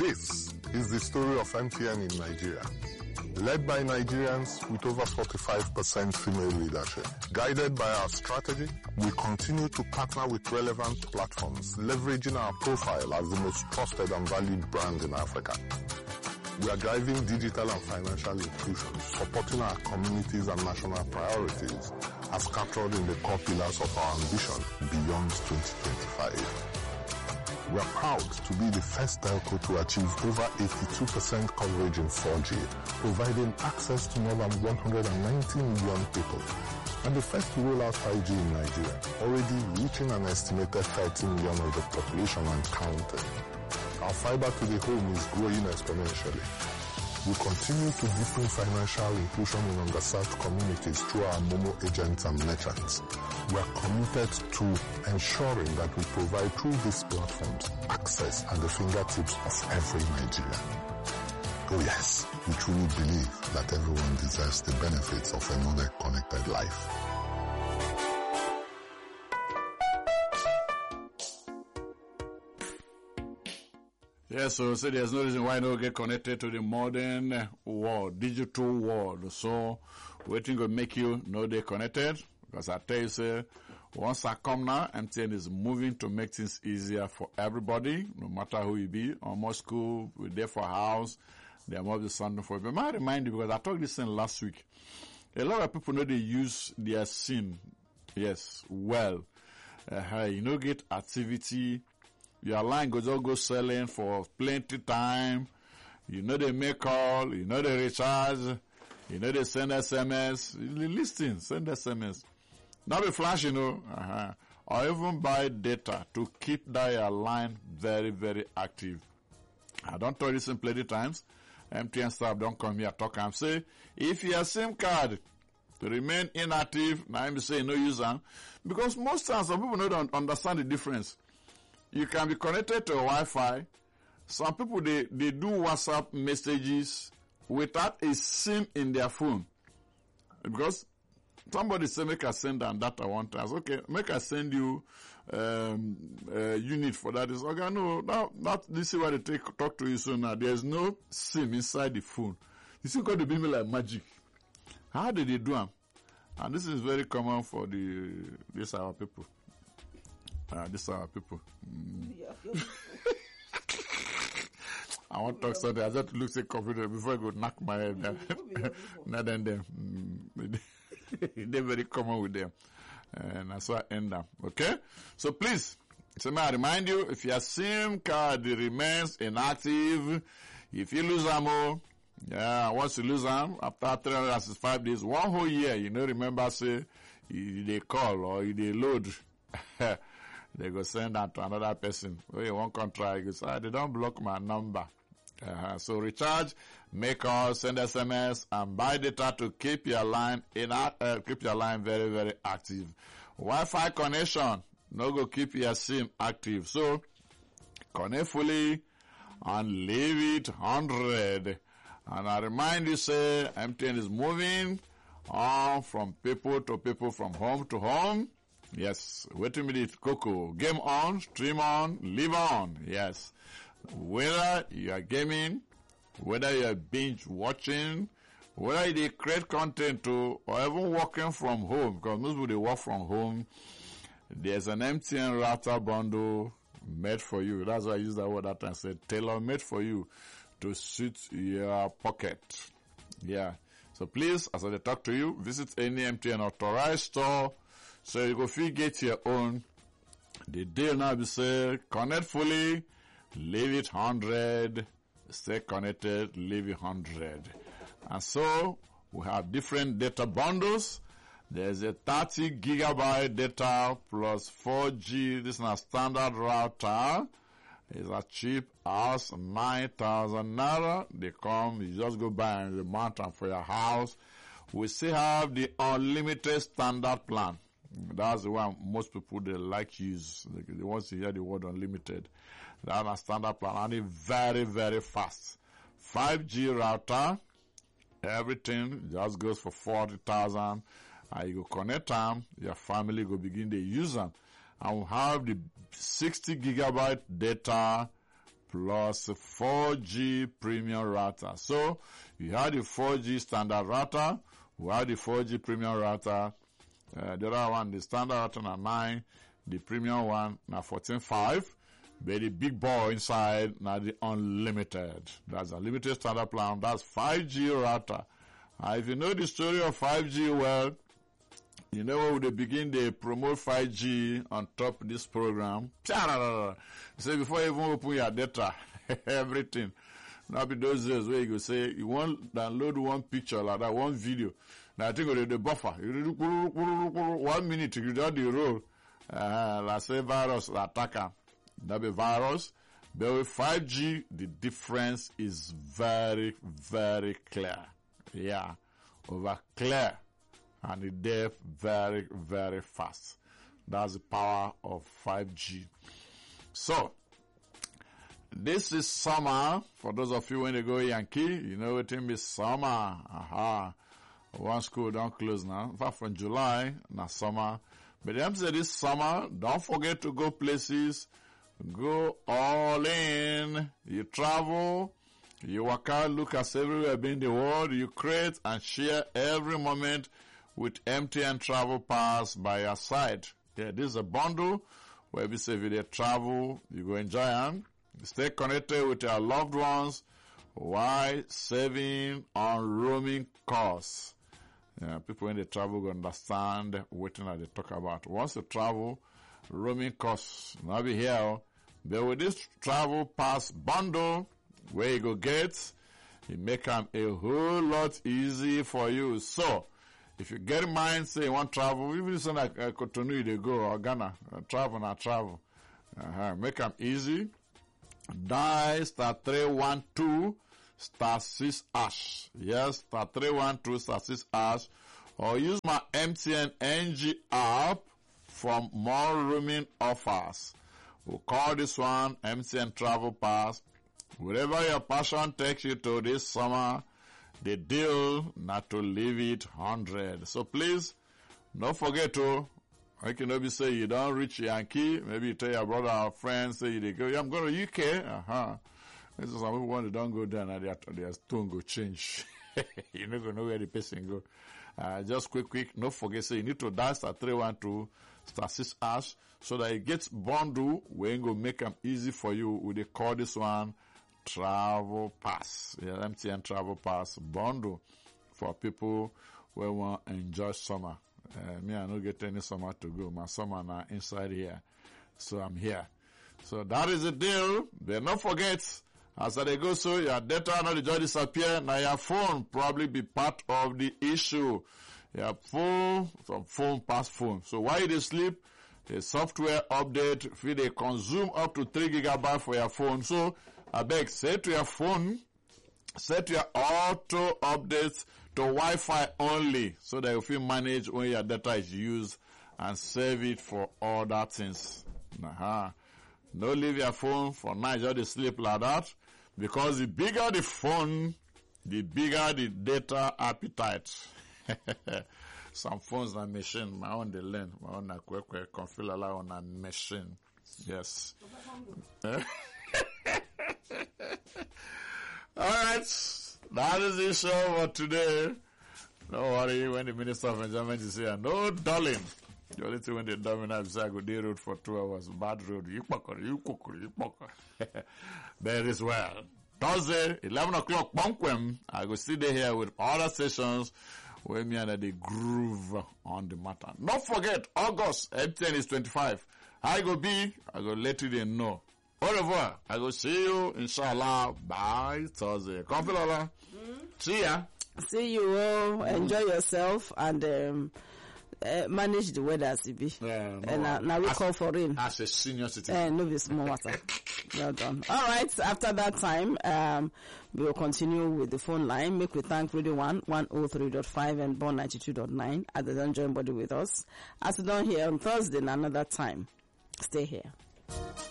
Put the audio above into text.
This is the story of MTN in Nigeria. Led by Nigerians with over 45% female leadership. Guided by our strategy, we continue to partner with relevant platforms, leveraging our profile as the most trusted and valued brand in Africa. We are driving digital and financial inclusion, supporting our communities and national priorities as captured in the core pillars of our ambition beyond 2025. We are proud to be the first telco to achieve over 82% coverage in 4G, providing access to more than 190 million people, and the first to roll out 5G in Nigeria, already reaching an estimated 30 million of the population and counting. Our fiber to the home is growing exponentially. We continue to deepen financial inclusion in underserved communities through our Momo agents and merchants. We are committed to ensuring that we provide through these platforms access at the fingertips of every Nigerian. Oh yes, we truly believe that everyone deserves the benefits of another connected life. Yes, so there's no reason why not get connected to the modern world, digital world. So, waiting to make you know they're connected. Because I tell you, say, once I come now, MTN is moving to make things easier for everybody, no matter who you be. Almost school, we're there for house, there must be something for you. But I remind you, because I talked this thing last week, a lot of people know they use their SIM, yes, well. You get activity, your line goes all go selling for plenty time, they make call, they recharge, they send SMS, listen, send SMS. Not be flash, or even buy data to keep that line very, very active. I don't tell you this in plenty times. MTN staff don't come here talk and say, if your SIM card to remain inactive, now I'm saying no use them. Because most times some people don't understand the difference. You can be connected to Wi-Fi. Some people, they do WhatsApp messages without a SIM in their phone. Because somebody say, make I send them data one time. Okay, make I send you unit for that. It's okay, no, not this is why they talk to you so now. There's no SIM inside the phone. You see, got to be like magic. How did they do them? And this is very common for this our people. This are our people. I want to talk something. I just look at computer before I go knock my head down. Not them. They're very common with them. And that's why I end up. Okay? So please, may I remind you, if your SIM card remains inactive, if you lose ammo, once you lose them, after 365 days, 1 whole year, remember, say, they call or they load. They go send that to another person. Oh, you won't try. You say, they don't block my number. So recharge, make calls, send SMS, and buy data to keep your line very, very active. Wi-Fi connection, no go keep your SIM active. So connect fully and leave it 100. And I remind you, say, MTN is moving on from people to people, from home to home. Yes, wait a minute, Coco. Game on, stream on, live on. Yes. Whether you are gaming, whether you are binge watching, whether you create content to, or even working from home, because most people they work from home, there's an MTN router bundle made for you. That's why I use that word that I said, tailor-made for you to suit your pocket. Yeah. So please, as I talk to you, visit any MTN authorized store. So you go get your own. The deal now be say, connect fully, leave it 100, stay connected, leave it 100. And so, we have different data bundles. There's a 30 gigabyte data plus 4G. This is a standard router. It's as cheap as 9,000 naira. They come, you just go buy in the mountain for your house. We still have the unlimited standard plan. That's the one most people they like use. They want to hear the word unlimited. That's a standard plan and it's very, very fast. 5G router, everything just goes for 40,000. And you go connect them, your family go begin to use them. And we have the 60 gigabyte data plus 4G premium router. So you had the 4G standard router, we had the 4G premium router. The other one, the standard router na 9, the premium one na 14.5. But the big boy inside na the unlimited. That's a limited standard plan. That's 5G router. If you know the story of 5G well, you know when they begin they promote 5G on top of this program. So before you even open your data, everything. Now be those days where you go say you want download one picture like that, one video. Now I think of the buffer. You do 1 minute, you do the roll. Let's say virus attacker. That be virus. But with 5G, the difference is very, very clear. Yeah. Over clear. And the depth very, very fast. That's the power of 5G. So, this is summer. For those of you when they go Yankee, you know it will be summer. Aha. One school don't close now. In fact, from July, now summer. But them say this summer, don't forget to go places. Go all in. You travel. You work out, look at everywhere in the world. You create and share every moment with MTN Travel Pass by your side. Yeah, this is a bundle where we say if you travel, you go enjoy them. Stay connected with your loved ones while saving on roaming costs. Yeah, people when they travel go understand what they talk about. Once you travel, roaming costs now be here. But with this Travel Pass bundle, where you go get, it make them a whole lot easy for you. So, if you get in mind, say you want travel, even if it's like Cotonou, they go, or Ghana, travel. Make them easy. Dial *312 *6#. Yes, *312 *6#. Or use my MTN NG app for more roaming offers. We'll call this one MTN Travel Pass. Wherever your passion takes you to this summer, the deal not to leave it 100. So please, don't forget to, I can maybe say you don't reach Yankee, maybe you tell your brother or friend, say they go, yeah, I'm going to UK. This is some people when they don't go there, and their tone go change. You never know where the person go. Just quick, don't forget, say you need to dial *312 *6# so that it gets bundle. We're going to make them easy for you. We call this one Travel Pass. Yeah, MTN Travel Pass bundle for people who want to enjoy summer. Me, I don't get any summer to go. My summer now inside here. So I'm here. So that is the deal. But don't forget, as they go, so your data not just disappear. Now your phone probably be part of the issue. Your phone, from phone past phone. So while you sleep, the software update, if they consume up to 3 GB for your phone. So I beg, set your phone, set your auto updates to Wi-Fi only, so that you can manage when your data is used and save it for other things. Don't leave your phone for night just to sleep like that, because the bigger the phone, the bigger the data appetite. Some phones are machine. My own they learn. My own configure on a machine. Yes. Alright. That is the show for today. Don't worry when the Minister of Enjoyment is here. No darling. The only thing when they dominate is I go day road for 2 hours. Bad road. You There is well. Thursday, 11 o'clock, Bonkwem. I go sit there here with other sessions where me and the groove on the matter. Don't forget, August, MTN is 25. I go let you know. Au revoir. I go see you, inshallah, by Thursday. Come, Lola. See ya. See you all. Enjoy yourself and manage the weather as it be. Now we call for rain. As a senior citizen. No be small water. Well done. All right. After that time, we will continue with the phone line. Make we thank Radio 1 103.5 and Born 92.9 as they don't join body with us. As we don't hear on Thursday, another time. Stay here.